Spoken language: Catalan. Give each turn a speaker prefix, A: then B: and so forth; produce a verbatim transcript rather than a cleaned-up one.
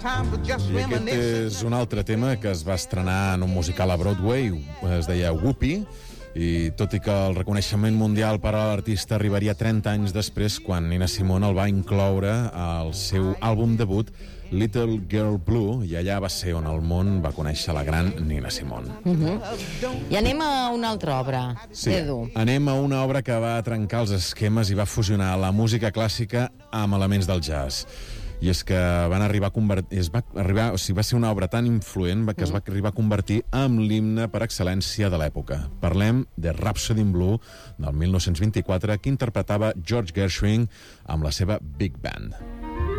A: I aquest és un altre tema que es va estrenar en un musical a Broadway, es deia Whoopi, i tot i que el reconeixement mundial per a l'artista arribaria trenta anys després, quan Nina Simone el va incloure al seu àlbum debut Little Girl Blue, i allà va ser on el món va conèixer la gran Nina Simone.
B: Uh-huh. I anem a una altra obra,
A: sí,
B: Edu.
A: Anem a una obra que va trencar els esquemes i va fusionar la música clàssica amb elements del jazz. I és que van arribar a convertir, es va arribar, o sigui, va ser una obra tan influent que es va arribar a convertir en l'himne per excel·lència de l'època. Parlem de Rhapsody in Blue del mil nou-cents vint-i-quatre, que interpretava George Gershwin amb la seva Big Band.